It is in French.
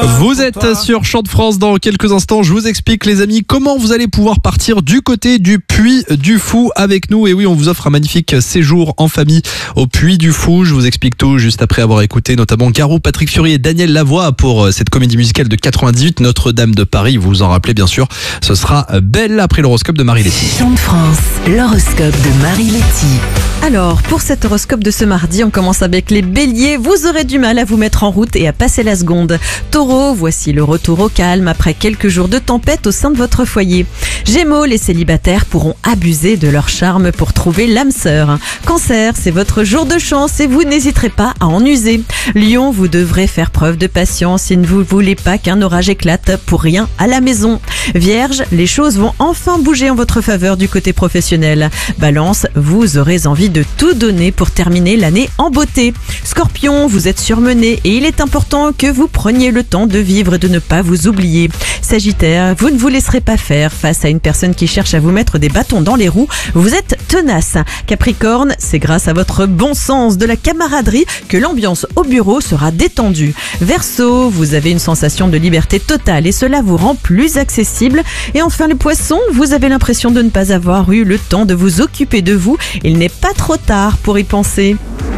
Vous êtes sur Chant de France. Dans quelques instants, je vous explique, les amis, comment vous allez pouvoir partir du côté du Puy du Fou avec nous. Et oui, on vous offre un magnifique séjour en famille au Puy du Fou. Je vous explique tout juste après avoir écouté notamment Garou, Patrick Fiori et Daniel Lavoie pour cette comédie musicale de 98, Notre-Dame de Paris. Vous vous en rappelez bien sûr. Ce sera Belle après l'horoscope de Marie-Letty. Chant de France, l'horoscope de Marie-Letty. Alors, pour cet horoscope de ce mardi, on commence avec les béliers. Vous aurez du mal à vous mettre en route et à passer la seconde. Taureau, voici le retour au calme après quelques jours de tempête au sein de votre foyer. Gémeaux, les célibataires pourront abuser de leur charme pour trouver l'âme sœur. Cancer, c'est votre jour de chance et vous n'hésiterez pas à en user. Lion, vous devrez faire preuve de patience si vous ne voulez pas qu'un orage éclate pour rien à la maison. Vierge, les choses vont enfin bouger en votre faveur du côté professionnel. Balance, vous aurez envie de tout donner pour terminer l'année en beauté. Scorpion, vous êtes surmené et il est important que vous preniez le temps de vivre et de ne pas vous oublier. Sagittaire, vous ne vous laisserez pas faire face à une personne qui cherche à vous mettre des bâtons dans les roues. Vous êtes tenace. Capricorne, c'est grâce à votre bon sens de la camaraderie que l'ambiance au bureau sera détendue. Verseau, vous avez une sensation de liberté totale et cela vous rend plus accessible. Et enfin les poissons, vous avez l'impression de ne pas avoir eu le temps de vous occuper de vous. Il n'est pas trop tard pour y penser.